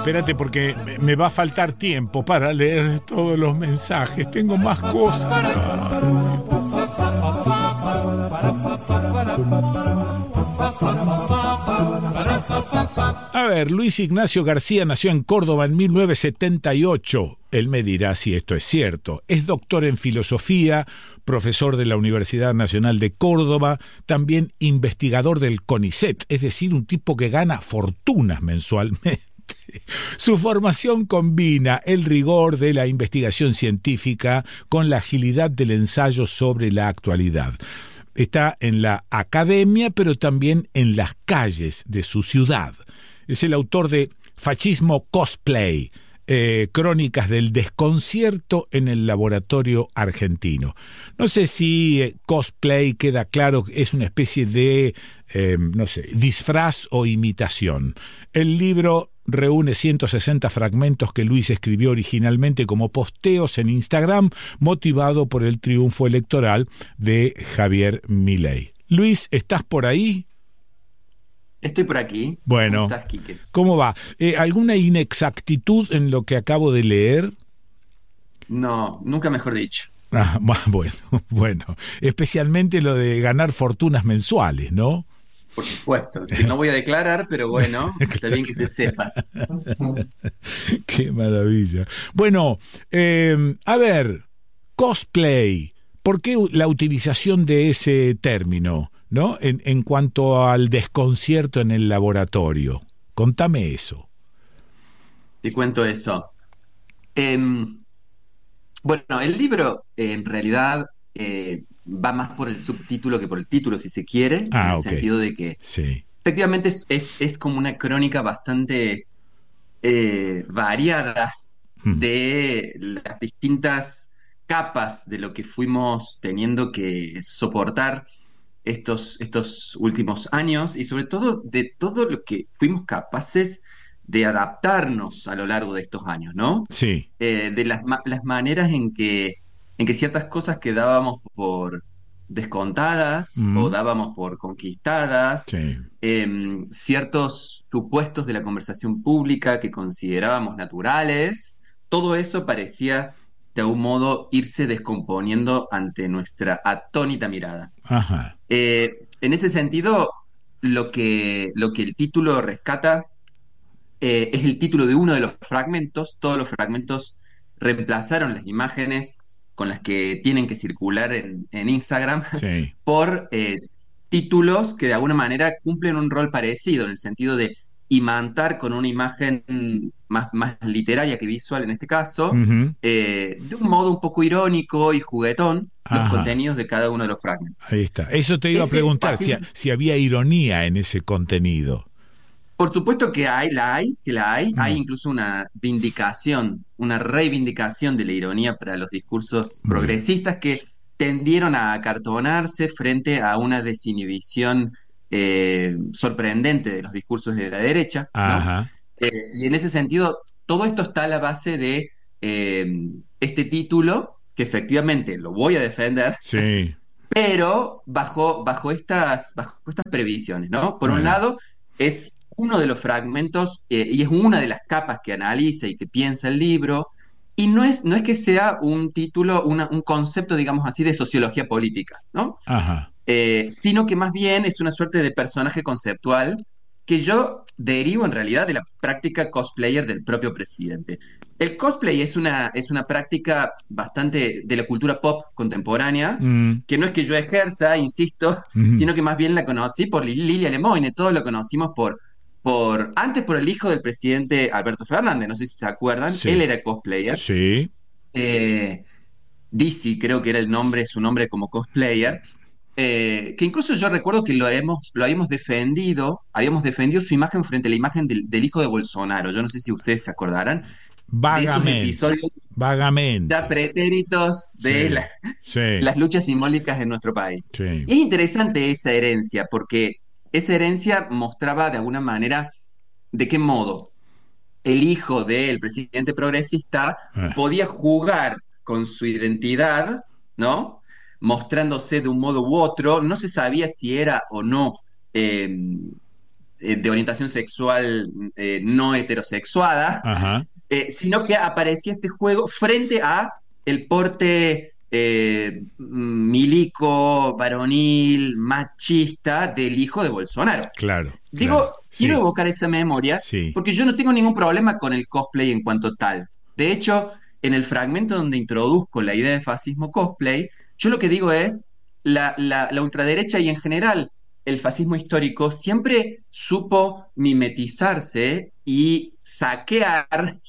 espérate porque me va a faltar tiempo para leer todos los mensajes. Tengo más cosas. A ver, Luis Ignacio García nació en Córdoba en 1978. Él me dirá si esto es cierto. Es doctor en filosofía, profesor de la Universidad Nacional de Córdoba, también investigador del CONICET, es decir, un tipo que gana fortunas mensualmente. Su formación combina el rigor de la investigación científica con la agilidad del ensayo sobre la actualidad. Está en la academia, pero también en las calles de su ciudad. Es el autor de Fascismo Cosplay, Crónicas del desconcierto en el laboratorio argentino. No sé si cosplay queda claro, es una especie de, disfraz o imitación. El libro reúne 160 fragmentos que Luis escribió originalmente como posteos en Instagram, motivado por el triunfo electoral de Javier Milei. Luis, ¿estás por ahí? Estoy por aquí. Bueno, ¿Cómo estás, Quique? ¿Cómo va? ¿Alguna inexactitud en lo que acabo de leer? No, nunca mejor dicho. Ah, bueno, especialmente lo de ganar fortunas mensuales, ¿no? Por supuesto, que no voy a declarar, pero bueno, está bien que se sepa. Qué maravilla. Bueno, a ver, cosplay. ¿Por qué la utilización de ese término, ¿no? En cuanto al desconcierto en el laboratorio. Contame eso. Te cuento eso. Bueno, el libro en realidad va más por el subtítulo que por el título, si se quiere, en Ah, el ok. sentido de que Sí. efectivamente es como una crónica bastante variada Mm. de las distintas capas de lo que fuimos teniendo que soportar estos últimos años y sobre todo de todo lo que fuimos capaces de adaptarnos a lo largo de estos años, ¿no? Sí. De las maneras en que ciertas cosas que dábamos por descontadas o Mm. dábamos por conquistadas, Sí. ciertos supuestos de la conversación pública que considerábamos naturales, todo eso parecía de algún modo irse descomponiendo ante nuestra atónita mirada. Ajá. En ese sentido, lo que el título rescata es el título de uno de los fragmentos. Todos los fragmentos reemplazaron las imágenes con las que tienen que circular en Instagram Sí. por títulos que de alguna manera cumplen un rol parecido, en el sentido de imantar con una imagen más literaria que visual en este caso, Ujú. de un modo un poco irónico y juguetón, los Ajá. contenidos de cada uno de los fragmentos. Ahí está. Eso te iba a Ese preguntar, fácil. si había ironía en ese contenido. Por supuesto que hay Mm. incluso una vindicación, una reivindicación de la ironía para los discursos Muy bien. progresistas que tendieron a acartonarse frente a una desinhibición sorprendente de los discursos de la derecha, ¿no? Ajá. Y en ese sentido, todo esto está a la base de eh, este título, que efectivamente lo voy a defender, Sí. pero bajo estas previsiones, ¿no? Por un Bueno. lado, es uno de los fragmentos y es una de las capas que analiza y que piensa el libro, y no es que sea un título, un concepto, digamos así, de sociología política, ¿no? Ajá. Sino que más bien es una suerte de personaje conceptual que yo derivo en realidad de la práctica cosplayer del propio presidente. El cosplay es una práctica bastante de la cultura pop contemporánea, Mm. que no es que yo ejerza, insisto, Ujú. sino que más bien la conocí por Lilia Lemoyne. Todos lo conocimos antes por el hijo del presidente Alberto Fernández, no sé si se acuerdan, él Sí. era cosplayer. Sí. Eh, Dizzy creo que era su nombre como cosplayer, que incluso yo recuerdo que lo habíamos defendido su imagen frente a la imagen del hijo de Bolsonaro. Yo no sé si ustedes se acordarán de esos Vagamente. episodios ya Vagamente. pretéritos de Sí. Sí. las luchas simbólicas en nuestro país. Sí. Y es interesante esa herencia, porque esa herencia mostraba de alguna manera de qué modo el hijo del presidente progresista Ah. podía jugar con su identidad, ¿no? Mostrándose de un modo u otro. No se sabía si era o no eh, de orientación sexual no heterosexuada, Ajá, sino que aparecía este juego frente a el porte milico, varonil, machista del hijo de Bolsonaro. claro, claro. Digo, quiero Sí, evocar esa memoria sí. porque yo no tengo ningún problema con el cosplay en cuanto tal. De hecho, en el fragmento donde introduzco la idea de fascismo cosplay, yo lo que digo es, la ultraderecha y en general el fascismo histórico siempre supo mimetizarse y saquear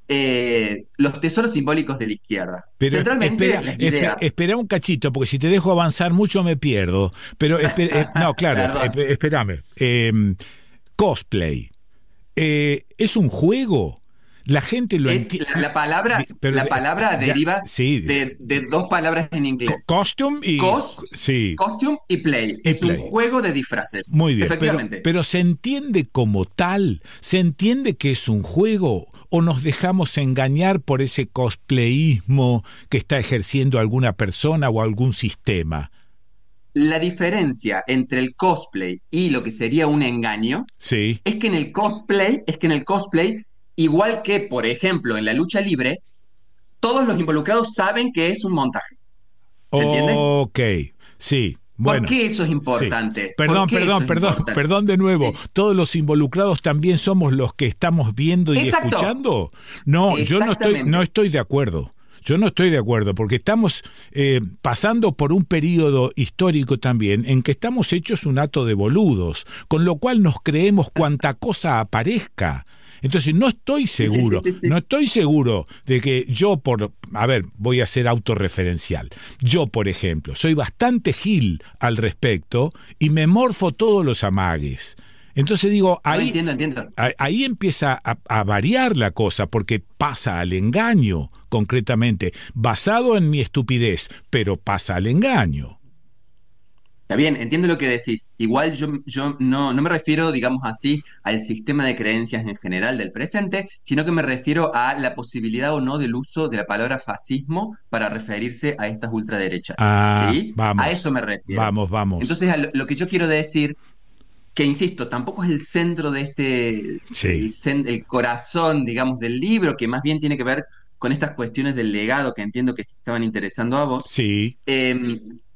los tesoros simbólicos de la izquierda. Pero Centralmente espera, las ideas. espera un cachito, porque si te dejo avanzar mucho me pierdo. Pero no, claro, Perdón. espérame. Cosplay. ¿Es un juego? La gente lo Es entiende. la palabra Ya, deriva sí, de dos palabras en inglés. costume y Cos, sí, costume y play. y Es un play. juego de disfraces. Muy bien, Efectivamente. pero se entiende como tal, se entiende que es un juego o nos dejamos engañar por ese cosplayismo que está ejerciendo alguna persona o algún sistema. La diferencia entre el cosplay y lo que sería un engaño Sí. es que en el cosplay, igual que, por ejemplo, en la lucha libre, todos los involucrados saben que es un montaje. ¿Se entiende? Ok, sí. ¿Por Bueno, qué eso es sí. importante? ¿Por Perdón, qué eso perdón, es perdón, importante? perdón de nuevo. Sí. ¿Todos los involucrados también somos los que estamos viendo y Exacto, escuchando? No, yo no exactamente. estoy de acuerdo. Yo no estoy de acuerdo, porque estamos pasando por un periodo histórico también en que estamos hechos un hato de boludos, con lo cual nos creemos cuanta cosa aparezca. Entonces no estoy Sí, sí, sí, seguro, sí, sí. no estoy seguro de que yo a ver, voy a ser autorreferencial. Yo, por ejemplo, soy bastante gil al respecto y me morfo todos los amagues. Entonces digo, No, entiendo, entiendo. ahí empieza a variar la cosa, porque pasa al engaño, concretamente, basado en mi estupidez, pero pasa al engaño. Está bien, entiendo lo que decís. Igual yo no me refiero, digamos así, al sistema de creencias en general del presente, sino que me refiero a la posibilidad o no del uso de la palabra fascismo para referirse a estas ultraderechas. Ah, ¿Sí? A eso vamos, me refiero. vamos, vamos. Entonces, lo que yo quiero decir, que insisto, tampoco es el centro de Sí, el corazón, digamos, del libro, que más bien tiene que ver con estas cuestiones del legado que entiendo que te estaban interesando a vos. sí, Eh,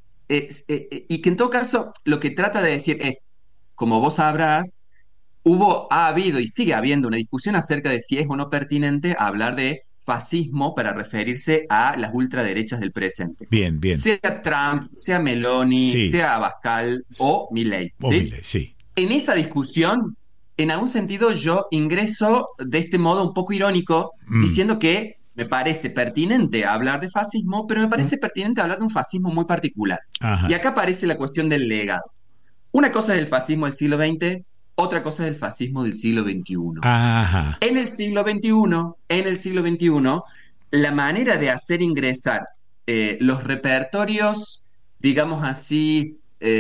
y que en todo caso lo que trata de decir es, como vos sabrás, ha habido y sigue habiendo una discusión acerca de si es o no pertinente hablar de fascismo para referirse a las ultraderechas del presente. bien, bien. Sea Trump, sea Meloni, Sí, sea Abascal o Milei, oh, ¿sí? mire, sí. En esa discusión, en algún sentido, yo ingreso de este modo un poco irónico, Mm, diciendo que me parece pertinente hablar de fascismo, pero me parece pertinente hablar de un fascismo muy particular. Y ajá, acá aparece la cuestión del legado. Una cosa es el fascismo del siglo XX, otra cosa es el fascismo del siglo XXI. ajá, En el siglo XXI, la manera de hacer ingresar los repertorios, digamos así,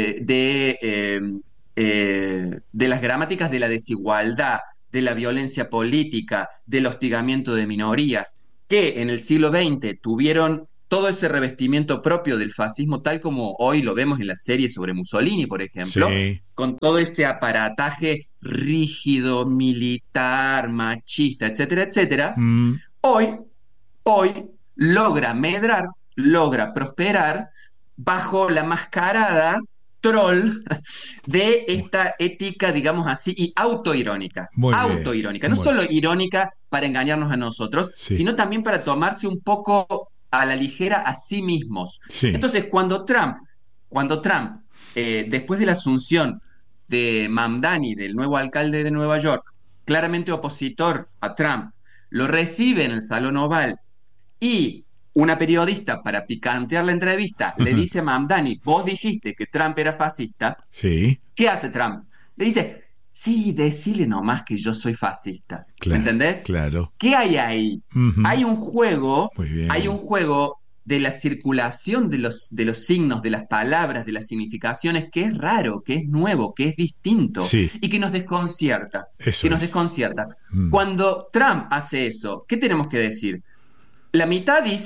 de las gramáticas de la desigualdad, de la violencia política, del hostigamiento de minorías, que en el siglo XX tuvieron todo ese revestimiento propio del fascismo, tal como hoy lo vemos en la serie sobre Mussolini, por ejemplo, sí. con todo ese aparataje rígido, militar, machista, etcétera, etcétera, Mm, hoy, hoy logra medrar, logra prosperar bajo la mascarada troll de esta ética, digamos así, y autoirónica. muy bien, Autoirónica, no muy, solo irónica para engañarnos a nosotros, sí, sino también para tomarse un poco a la ligera a sí mismos. sí. Entonces, cuando Trump, después de la asunción de Mamdani, del nuevo alcalde de Nueva York, claramente opositor a Trump, lo recibe en el Salón Oval y una periodista, para picantear la entrevista, le dice a Mamdani, vos dijiste que Trump era fascista. Sí, ¿Qué hace Trump? Le dice, sí, decile nomás que yo soy fascista. ¿Me claro, entendés? claro. ¿Qué hay ahí? Ujú, Hay un juego, muy hay un bien. juego de la circulación de los signos, de las palabras, de las significaciones, que es raro, que es nuevo, que es distinto Sí, y que nos desconcierta, que eso nos es. desconcierta. Mm, Cuando Trump hace eso, ¿qué tenemos que decir? La mitad dice,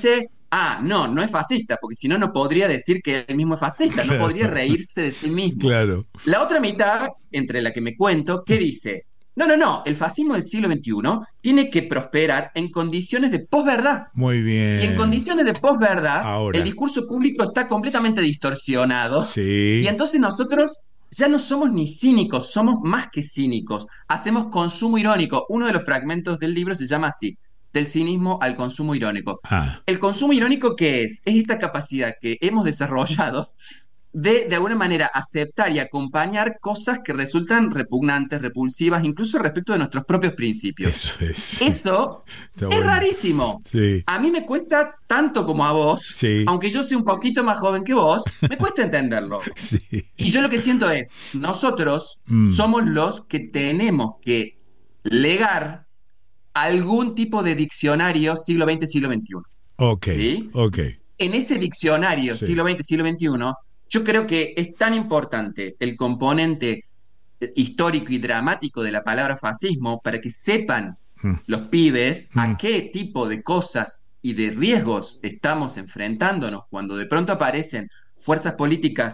no, no es fascista, porque si no, no podría decir que él mismo es fascista, no podría reírse de sí mismo. Claro. La otra mitad, entre la que me cuento, ¿qué dice? No, no, no, el fascismo del siglo XXI tiene que prosperar en condiciones de posverdad. Muy Y en bien. condiciones de posverdad, el Ahora, discurso público está completamente distorsionado y sí. entonces nosotros ya no somos ni cínicos, somos más que cínicos. Hacemos consumo irónico. Uno de los fragmentos del libro se llama así, del cinismo al consumo irónico. Ah, ¿El consumo irónico qué es? Es esta capacidad que hemos desarrollado de alguna manera aceptar y acompañar cosas que resultan repugnantes, repulsivas, incluso respecto de nuestros propios principios. eso es. Sí. Eso Está es bueno. rarísimo. Sí, A mí me cuesta tanto como a vos, sí, aunque yo sea un poquito más joven que vos, me cuesta entenderlo. sí. Y yo lo que siento es, nosotros Mm, somos los que tenemos que legar algún tipo de diccionario siglo XX, siglo XXI. ok, ¿Sí? ok. En ese diccionario Sí. siglo XX, siglo XXI, yo creo que es tan importante el componente histórico y dramático de la palabra fascismo para que sepan Mm, los pibes a mm, qué tipo de cosas y de riesgos estamos enfrentándonos cuando de pronto aparecen fuerzas políticas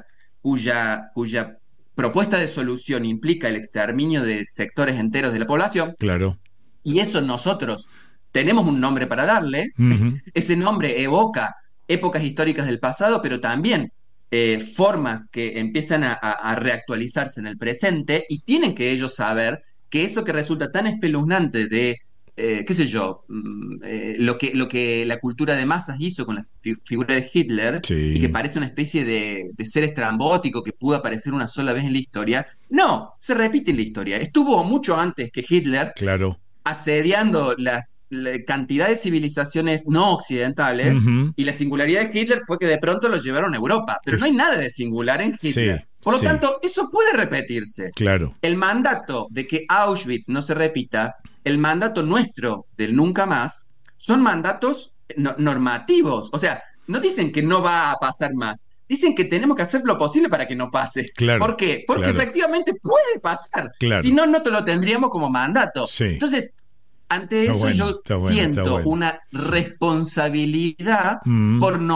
cuya propuesta de solución implica el exterminio de sectores enteros de la población, claro. y eso nosotros tenemos un nombre para darle. Ujú, Ese nombre evoca épocas históricas del pasado, pero también formas que empiezan a reactualizarse en el presente y tienen que ellos saber que eso que resulta tan espeluznante de, qué sé yo, lo que la cultura de masas hizo con la figura de Hitler y que sí, parece una especie de ser estrambótico que pudo aparecer una sola vez en la historia, no, se repite en la historia. Estuvo mucho antes que Hitler claro. asediando la cantidad de civilizaciones no occidentales, Ujú, y la singularidad de Hitler fue que de pronto lo llevaron a Europa, pero no hay es, nada de singular en Hitler. sí, Por lo sí, tanto, eso puede repetirse. claro. El mandato de que Auschwitz no se repita, el mandato nuestro del nunca más, son mandatos normativos. O sea, no dicen que no va a pasar más, dicen que tenemos que hacer lo posible para que no pase. ¿Por Claro, qué? Porque claro, efectivamente puede pasar. Si claro. no, no te lo tendríamos como mandato. Sí, Entonces, ante está eso bueno, yo está bueno, está siento bueno. una Sí. responsabilidad Mm, por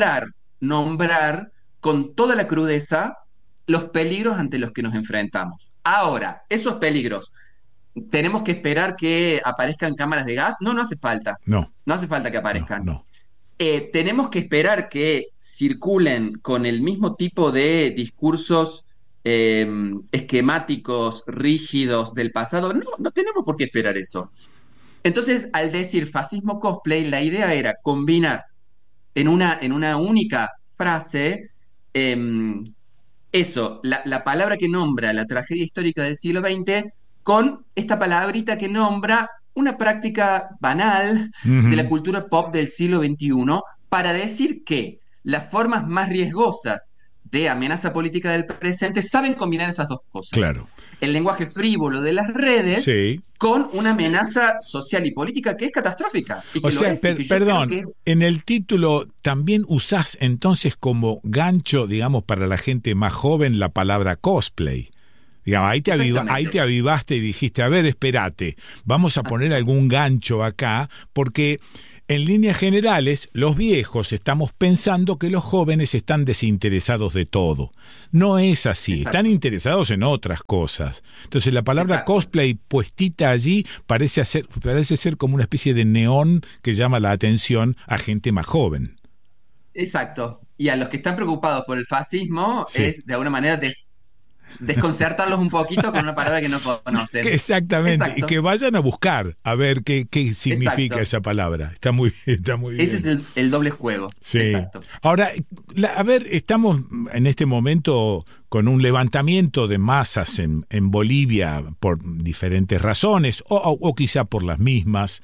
nombrar con toda la crudeza los peligros ante los que nos enfrentamos. Ahora, esos peligros, ¿tenemos que esperar que aparezcan cámaras de gas? No, no hace falta. no, No hace falta que no, aparezcan. no. ¿Tenemos que esperar que circulen con el mismo tipo de discursos eh, esquemáticos, rígidos del pasado? No, no tenemos por qué esperar eso. Entonces, al decir fascismo cosplay, la idea era combinar en una única frase em, eso, la palabra que nombra la tragedia histórica del siglo XX con esta palabrita que nombra una práctica banal de la Ujú, cultura pop del siglo XXI para decir que las formas más riesgosas de amenaza política del presente saben combinar esas dos cosas. claro. El lenguaje frívolo de las redes Sí. con una amenaza social y política que es catastrófica y O que lo sea, es y que yo creo perdón, que en el título también usás entonces como gancho, digamos, para la gente más joven la palabra cosplay. Digamos, ahí te exactamente. avivaste y dijiste, a ver, espérate, vamos a poner algún gancho acá, porque en líneas generales, los viejos estamos pensando que los jóvenes están desinteresados de todo. No es así, están Exacto, interesados en otras cosas. Entonces la palabra exacto. cosplay puestita allí parece ser como una especie de neón que llama la atención a gente más joven. Exacto. Y a los que están preocupados por el fascismo Sí. es de alguna manera desconcertarlos un poquito con una palabra que no conocen. Exactamente, y Exacto, que vayan a buscar a ver qué significa exacto. esa palabra. Está muy Ese es bien. el doble juego. Sí. Exacto. Ahora, a ver, estamos en este momento con un levantamiento de masas en Bolivia por diferentes razones, o quizá por las mismas.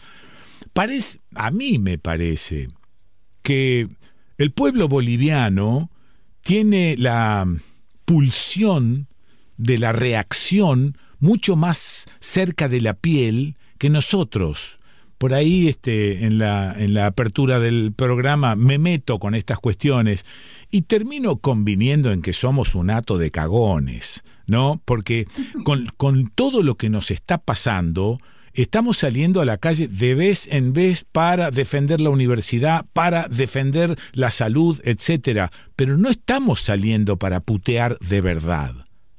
A mí me parece que el pueblo boliviano tiene la pulsión de la reacción mucho más cerca de la piel que nosotros. Por ahí, en la apertura del programa, me meto con estas cuestiones y termino conviniendo en que somos un hato de cagones, ¿no? Porque con todo lo que nos está pasando, Estamos saliendo a la calle de vez en vez para defender la universidad, para defender la salud, etcétera, pero no estamos saliendo para putear de verdad.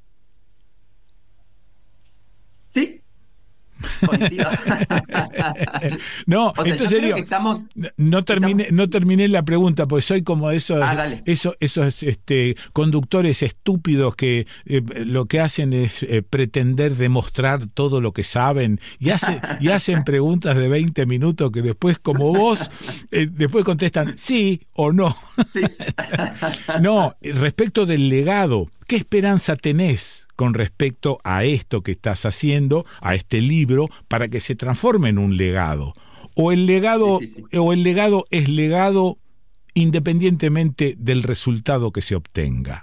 Sí, coincido. No, O sea, yo entonces creo digo, que estamos... no terminé la pregunta, porque soy como Dale. esos conductores estúpidos que lo que hacen es pretender demostrar todo lo que saben y hacen preguntas de 20 minutos que después, como vos, después contestan sí o no. Sí. No, respecto del legado, ¿qué esperanza tenés con respecto a esto que estás haciendo, a este libro, para que se transforme en un legado? ¿O el legado, Sí, sí, sí. o el legado es legado independientemente del resultado que se obtenga?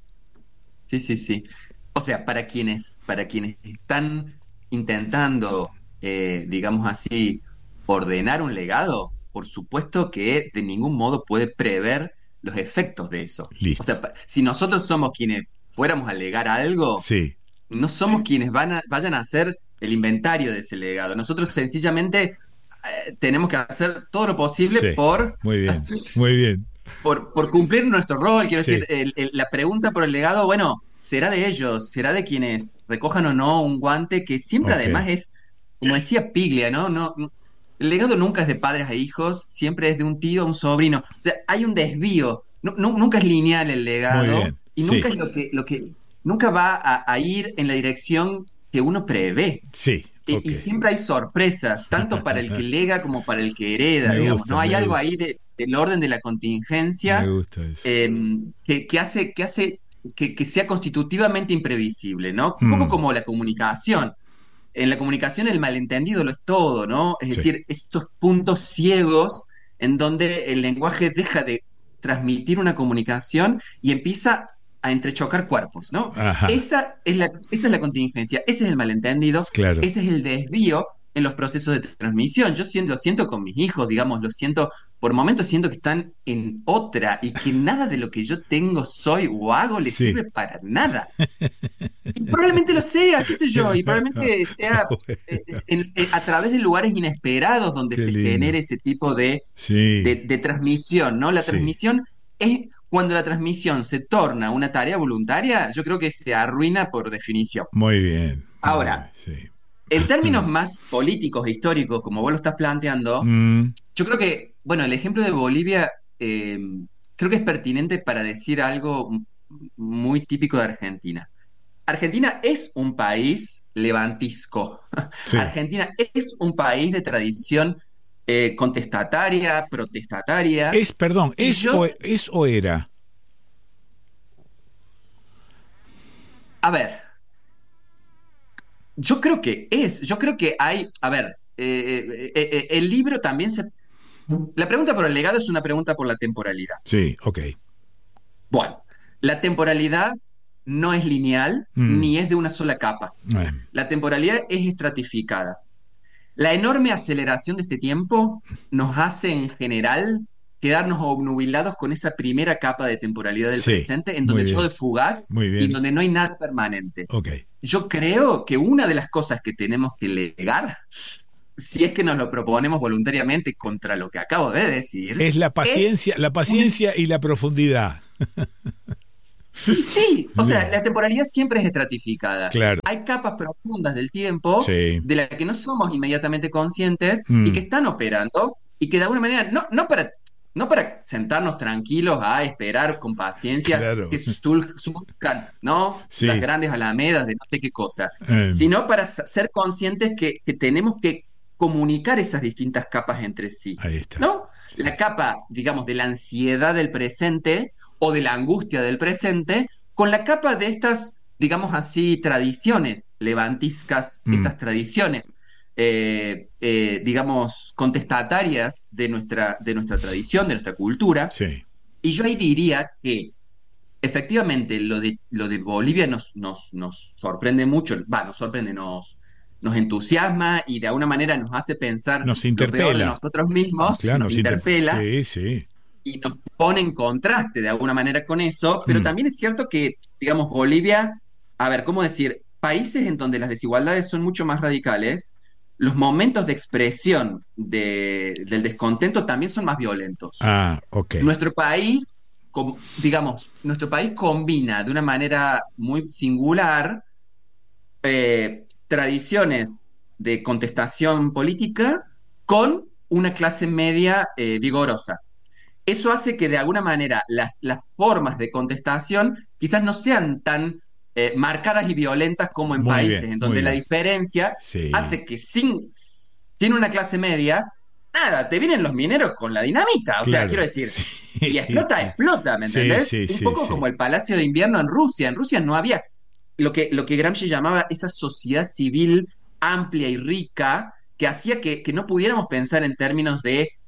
Sí, sí, sí. O sea, para quienes están intentando, digamos así, ordenar un legado, por supuesto que de ningún modo puede prever los efectos de eso. O Listo. sea, si nosotros somos quienes fuéramos a legar algo, Sí, no somos quienes vayan a hacer el inventario de ese legado. Nosotros sencillamente tenemos que hacer todo lo posible sí. Muy bien, muy bien. por cumplir nuestro rol. Quiero decir, Sí, la pregunta por el legado, bueno, será de ellos, será de quienes recojan o no un guante que siempre ok. además es, como decía Piglia, ¿no? El legado nunca es de padres a hijos, siempre es de un tío a un sobrino. O sea, hay un desvío. Nunca es lineal el Muy legado bien, y nunca sí, es lo que nunca va a ir en la dirección que uno prevé. sí, ok. Y siempre hay sorpresas, tanto para el que lega como para el que hereda, digamos, ¿no? Hay Me algo gusta, ahí del orden de la me contingencia gusta eso. eh, que hace que sea constitutivamente imprevisible, ¿no? Un poco Mm, como la comunicación. En la comunicación el malentendido lo es todo, ¿no? Es sí, decir, estos puntos ciegos en donde el lenguaje deja de transmitir una comunicación y empieza a entrechocar cuerpos, ¿no? ajá, Esa es la contingencia, ese es el malentendido, claro. ese es el desvío en los procesos de transmisión. Lo siento con mis hijos, digamos, lo siento, por momentos siento que están en otra y que nada de lo que yo tengo, soy o hago les Sí. sirve para nada. Y probablemente lo sea, qué sé yo, y probablemente sea Bueno, a través de lugares inesperados donde qué se lindo. genere ese tipo Sí, de transmisión, ¿no? La sí, transmisión es cuando la transmisión se torna una tarea voluntaria, yo creo que se arruina por definición. muy bien, muy Ahora, bien, sí. en términos más políticos e históricos, como vos lo estás planteando, Mm, yo creo que, bueno, el ejemplo de Bolivia eh, creo que es pertinente para decir algo muy típico de Argentina. Argentina es un país levantisco. sí. Argentina es un país de tradición contestataria, protestataria. Perdón, Y yo, es o era. a ver, yo creo que hay, a ver, el libro también se... La pregunta por el legado es una pregunta por la temporalidad. Sí, ok. Bueno, la temporalidad no es lineal Mm, ni es de una sola capa. eh, La temporalidad es estratificada. La enorme aceleración de este tiempo nos hace en general quedarnos obnubilados con esa primera capa de temporalidad del sí, presente, en muy donde todo bien, es fugaz muy y en bien. donde no hay nada permanente. Ok. Yo creo que una de las cosas que tenemos que legar, si es que nos lo proponemos voluntariamente contra lo que acabo de decir, Es es la una... paciencia y la profundidad. Y sí, o sea, Bien, la temporalidad siempre es estratificada. claro. Hay capas profundas del tiempo Sí. de las que no somos inmediatamente conscientes y que Mm, están operando y que de alguna manera, no para sentarnos tranquilos a esperar con paciencia claro. que surjan, ¿no? Las Sí. grandes alamedas de no sé qué cosa, Em, sino para ser conscientes que tenemos que comunicar esas distintas capas entre sí, ahí está. ¿no? Sí. La capa, digamos, de la ansiedad del presente o de la angustia del presente, con la capa de estas, digamos así, tradiciones levantiscas, Mm, estas tradiciones, digamos, contestatarias de nuestra tradición, de nuestra cultura. sí. Y yo ahí diría que efectivamente lo de Bolivia nos sorprende mucho, nos sorprende, nos entusiasma y de alguna manera nos hace pensar Nos lo peor de interpela. nosotros mismos, Claro, nos interpela sí, sí. y nos pone en contraste de alguna manera con eso, pero Mm, también es cierto que, digamos, Bolivia, a ver, ¿cómo decir? Países en donde las desigualdades son mucho más radicales, los momentos de expresión del descontento también son más violentos. Ah, ok. Nuestro país, digamos, nuestro país combina de una manera muy singular tradiciones de contestación política con una clase media vigorosa. Eso hace que de alguna manera las formas de contestación quizás no sean tan marcadas y violentas como en Muy bien, países en muy donde la bien. diferencia Sí, hace que sin una clase media, nada, te vienen los mineros con la dinamita, o sea, quiero claro. decir, Sí, y explota, explota, ¿me sí, entendés? sí, Un sí, poco sí. como el Palacio de Invierno en Rusia no había lo que Gramsci llamaba esa sociedad civil amplia y rica que hacía que no pudiéramos pensar en términos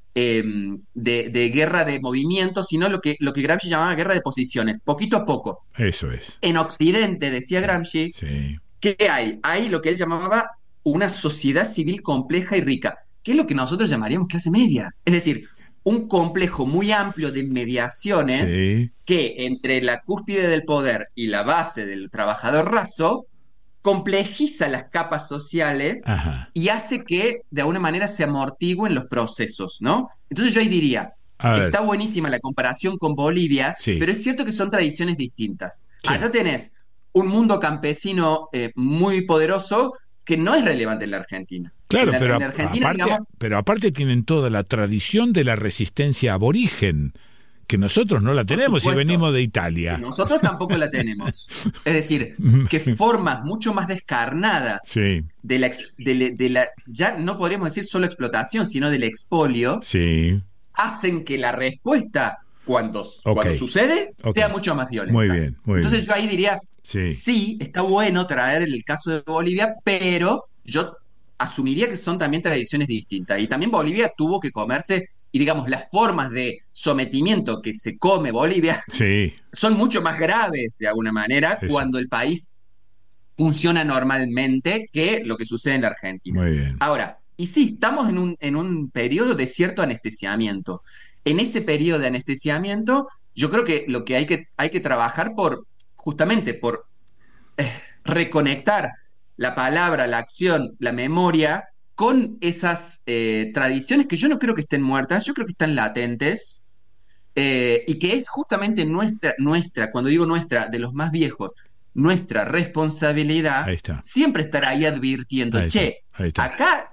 de guerra de movimientos, sino lo que Gramsci llamaba guerra de posiciones, poquito a poco. Eso es. En Occidente, decía Sí, Gramsci, sí, ¿qué hay? Hay lo que él llamaba una sociedad civil compleja y rica, que es lo que nosotros llamaríamos clase media. Es decir, un complejo muy amplio de mediaciones sí. que entre la cúspide del poder y la base del trabajador raso complejiza las capas sociales Ajá. y hace que de alguna manera se amortigüen los procesos, ¿no? Entonces yo ahí diría, A ver, está buenísima la comparación con Bolivia, sí, pero es cierto que son tradiciones distintas. sí. Allá tenés un mundo campesino muy poderoso que no es relevante en la Argentina. En Claro, la, pero en la Argentina, aparte, digamos, tienen toda la tradición de la resistencia aborigen, que nosotros no la por tenemos y supuesto, venimos de que Italia. nosotros tampoco la tenemos. Es decir, que formas mucho más descarnadas Sí, ya no podríamos decir solo explotación, sino del expolio, sí. hacen que la respuesta Ok, cuando sucede ok. sea mucho más Muy violenta. bien, muy Entonces bien. yo ahí diría, Sí, sí, está bueno traer el caso de Bolivia, pero yo asumiría que son también tradiciones distintas. Y también Bolivia tuvo que comerse, y digamos, las formas de sometimiento que se come Bolivia sí, son mucho más graves de alguna manera eso. cuando el país funciona normalmente que lo que sucede en la Argentina. Muy bien. Ahora, y sí, estamos en un periodo de cierto anestesiamiento. En ese periodo de anestesiamiento, yo creo que lo que hay que trabajar justamente por reconectar la palabra, la acción, la memoria con esas tradiciones que yo no creo que estén muertas, yo creo que están latentes, y que es justamente cuando digo nuestra, de los más viejos, nuestra responsabilidad, Ahí está, siempre estar ahí advirtiendo, ahí está, che, ahí está. acá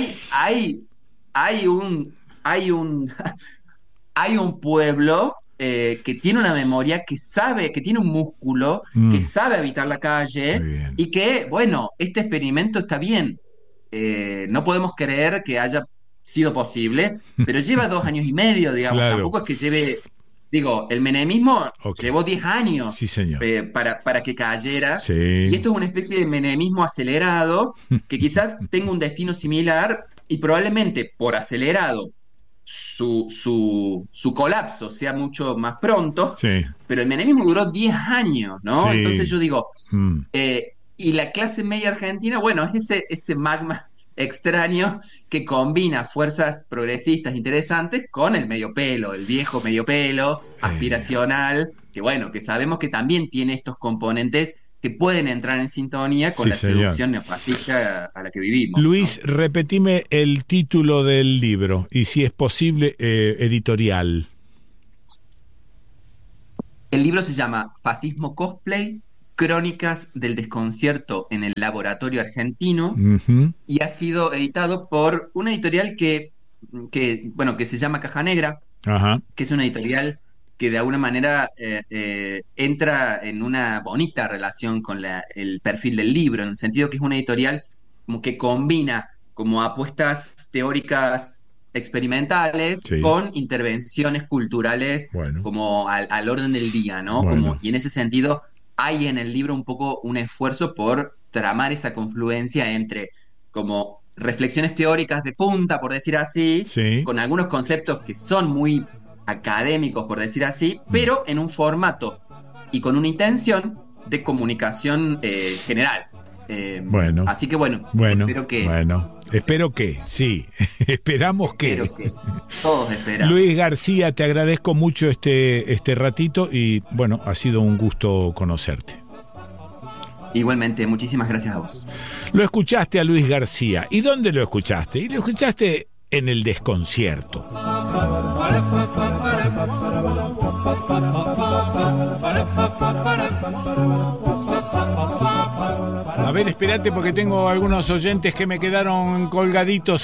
hay un, hay un, hay un pueblo que tiene una memoria, que sabe, que tiene un músculo, que Mm, sabe habitar la calle muy bien. y que, bueno, este experimento está bien. No podemos creer que haya sido posible, pero lleva 2 años y medio, digamos, Claro, tampoco es que lleve, digo, el menemismo ok. llevó 10 Sí, años señor. para que cayera, y Sí. esto es una especie de menemismo acelerado que quizás tenga un destino similar y probablemente por acelerado su colapso sea mucho más pronto, Sí, pero el menemismo duró 10 años, ¿no? Entonces sí. yo digo, Mm, y la clase media argentina, bueno, es ese magma extraño que combina fuerzas progresistas interesantes con el medio pelo, el viejo medio pelo, eh, aspiracional, que bueno, que sabemos que también tiene estos componentes que pueden entrar en sintonía con sí, la señor. seducción neofascista a la que vivimos, ¿no? Luis, repetime el título del libro y si es posible, editorial. El libro se llama Fascismo Cosplay, Crónicas del Desconcierto en el Laboratorio Argentino, Ujú, y ha sido editado por una editorial bueno, que se llama Caja Negra, ajá, que es una editorial que de alguna manera entra en una bonita relación con el perfil del libro, en el sentido que es una editorial como que combina como apuestas teóricas experimentales sí, con intervenciones culturales bueno, como al orden del día, ¿no? bueno, Y en ese sentido hay en el libro un poco un esfuerzo por tramar esa confluencia entre como reflexiones teóricas de punta, por decir así, sí, con algunos conceptos que son muy académicos, por decir así, mm, pero en un formato y con una intención de comunicación general. Eh, bueno, Así que bueno, bueno, espero que, bueno. Espero que, sí, esperamos espero que. que todos esperamos. Luis García, te agradezco mucho este ratito y bueno, ha sido un gusto conocerte. Igualmente, muchísimas gracias a vos. Lo escuchaste a Luis García. ¿Y dónde lo escuchaste? Y lo escuchaste en el desconcierto. A ver, espérate porque tengo algunos oyentes que me quedaron colgaditos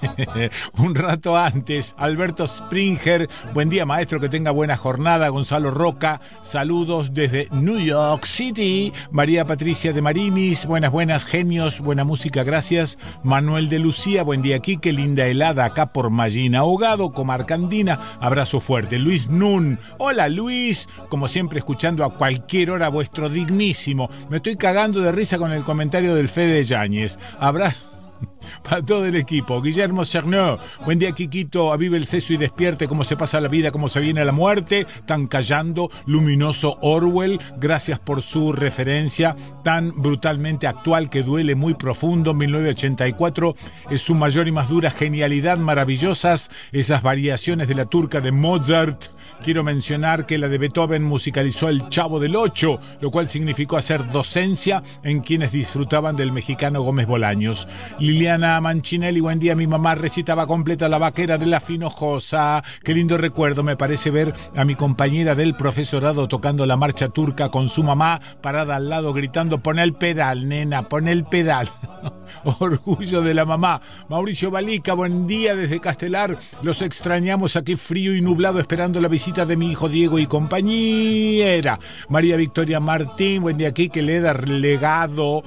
un rato antes. Alberto Springer, buen día maestro, que tenga buena jornada. Gonzalo Roca, saludos desde New York City. María Patricia de Marimis, buenas, genios, buena música, gracias. Manuel de Lucía, buen día aquí, qué linda helada acá por Mallina Ahogado, Comarca Andina, abrazo fuerte. Luis Nun, hola Luis, como siempre escuchando a cualquier hora vuestro dignísimo. Me estoy cagando de risa con el comentario del Fede Yáñez. Habrá para todo el equipo. Guillermo Cernot, buen día Quiquito, avive el seso y despierte, cómo se pasa la vida, cómo se viene la muerte, tan callando, luminoso Orwell, gracias por su referencia tan brutalmente actual que duele muy profundo. 1984 es su mayor y más dura genialidad, maravillosas esas variaciones de la turca de Mozart. Quiero mencionar que la de Beethoven musicalizó El Chavo del Ocho, lo cual significó hacer docencia en quienes disfrutaban del mexicano Gómez Bolaños. Liliana Manchinelli, buen día, mi mamá recitaba completa La Vaquera de la Finojosa. Qué lindo recuerdo me parece ver a mi compañera del profesorado tocando la marcha turca con su mamá parada al lado gritando: pon el pedal, nena, pon el pedal. Orgullo de la mamá. Mauricio Balica, buen día desde Castelar. Los extrañamos aquí frío y nublado esperando la visita de mi hijo Diego y compañera. María Victoria Martín, buen día aquí, que le da legado.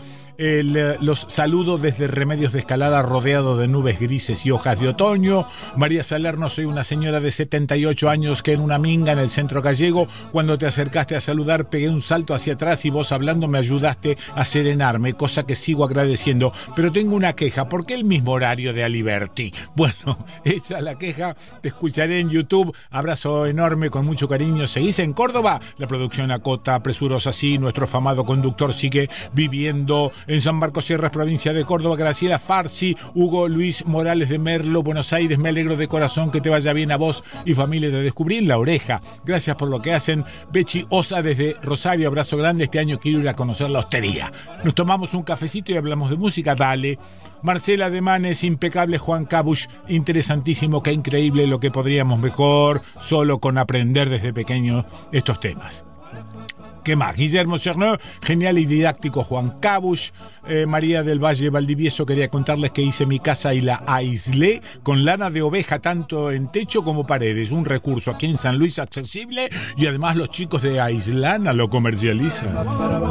Los saludo desde Remedios de Escalada, rodeado de nubes grises y hojas de otoño. María Salerno, soy una señora de 78 años que en una minga en el centro gallego, cuando te acercaste a saludar, pegué un salto hacia atrás y vos hablando me ayudaste a serenarme, cosa que sigo agradeciendo. Pero tengo una queja, ¿por qué el mismo horario de Aliberti? Bueno, hecha la queja, te escucharé en YouTube. Abrazo enorme, con mucho cariño. ¿Seguís en Córdoba? La producción acota, presurosa sí, nuestro afamado conductor sigue viviendo en San Marcos Sierras, provincia de Córdoba. Graciela Farsi, Hugo Luis Morales de Merlo, Buenos Aires. Me alegro de corazón, que te vaya bien a vos y familia. Te descubrí en La Oreja. Gracias por lo que hacen. Bechi Osa desde Rosario, abrazo grande. Este año quiero ir a conocer la hostería. Nos tomamos un cafecito y hablamos de música. Dale. Marcela de Manes, impecable. Juan Cabush, interesantísimo. Qué increíble lo que podríamos mejor solo con aprender desde pequeño estos temas. ¿Qué más? Guillermo Cernot, genial y didáctico Juan Cabush. María del Valle Valdivieso, quería contarles que hice mi casa y la aislé con lana de oveja, tanto en techo como paredes. Un recurso aquí en San Luis accesible, y además los chicos de Aislana lo comercializan.